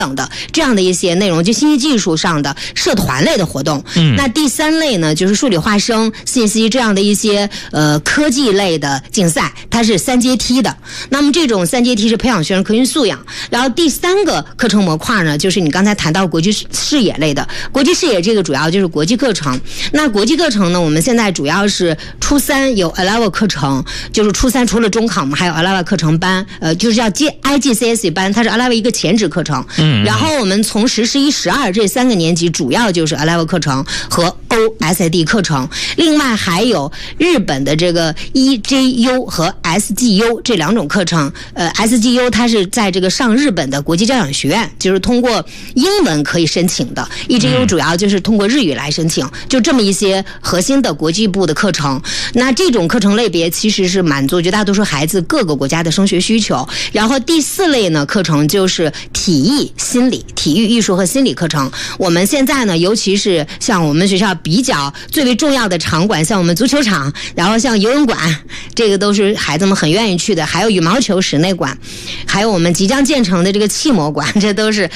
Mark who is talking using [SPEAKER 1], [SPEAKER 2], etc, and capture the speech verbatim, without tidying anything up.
[SPEAKER 1] 等的这样的一些内容，就信息技术上的社团类的活动。嗯，那第三类呢，就是数理化生、信息这样的一些呃科技类的竞赛，它是三阶梯的。那么这种三阶梯是培养学生科学素养。然后第三个课程模块呢，就是你刚才谈到国际视野类的，国际视野这个主要就是国际课程。那国际课程呢，我们现在主要是初三有 A level 课程，就是初三除了中考嘛，还有 A level 课程班，呃，就是叫 I G C S E 班，它是 A level 一个前置课程。嗯。然后我们从十、十一、十二这三个年级主要就是 A level 课程和 O S I D 课程，另外还有日本的这个 E J U 和 S G U 这两种课程。呃 ，S G U 它是在这个上日本的国际教养学院，就是通过英文可以申请的 ；E J U 主要就是通过日语来申请，就这么一些核心的国际部的课程。那这种课程类别其实是满足绝大多数孩子各个国家的升学需求。然后第四类呢，课程就是体育。心理、体育、艺术和心理课程，我们现在呢，尤其是像我们学校比较最为重要的场馆，像我们足球场，然后像游泳馆，这个都是孩子们很愿意去的，还有羽毛球室内馆，还有我们即将建成的这个气模馆，这都是